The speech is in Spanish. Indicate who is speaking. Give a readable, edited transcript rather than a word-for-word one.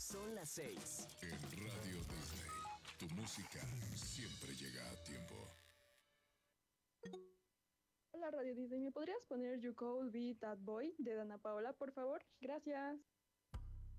Speaker 1: Son las 6.
Speaker 2: En Radio Disney, tu música siempre llega a tiempo.
Speaker 3: Hola Radio Disney, ¿me podrías poner You Could Be That Boy de Dana Paola, por favor? Gracias.